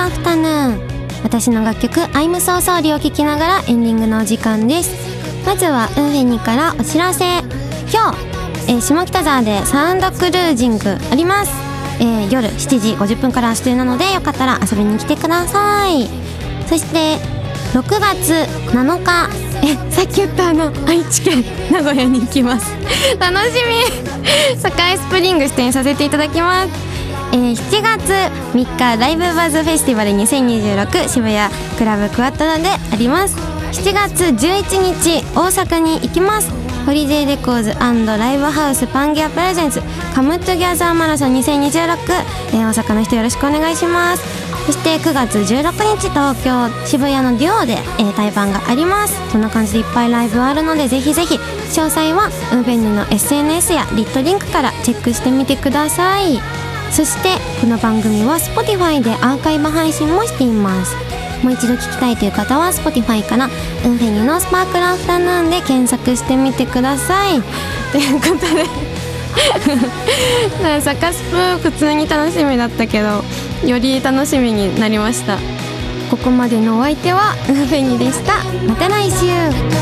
アフタヌーン。私の楽曲 I'm So Sorry を聴きながらエンディングのお時間です。まずはウンフェニからお知らせ。今日、下北沢でサウンドクルージングあります。夜7時50分から出演なので、よかったら遊びに来てください。そして6月7日、さっき言った愛知県名古屋に行きます。楽しみ。サカイスプリング出演させていただきます。7月3日ライブバズフェスティバル2026渋谷クラブクワットロであります。7月11日大阪に行きます。ホリデーレコーズ&ライブハウスパンゲアプレゼンツカムトゥギャザーマラソン2026、大阪の人よろしくお願いします。そして9月16日東京渋谷のデュオで、対バンがあります。そんな感じでいっぱいライブあるので、ぜひぜひ詳細はウンフェニの SNS やリットリンクからチェックしてみてください。そしてこの番組は Spotify でアーカイブ配信もしています。もう一度聞きたいという方は Spotify からウンフェニのスパークルアフタヌーンで検索してみてください。ということでサカスプ普通に楽しみだったけど、より楽しみになりました。ここまでのお相手はウンフェニでした。また来週。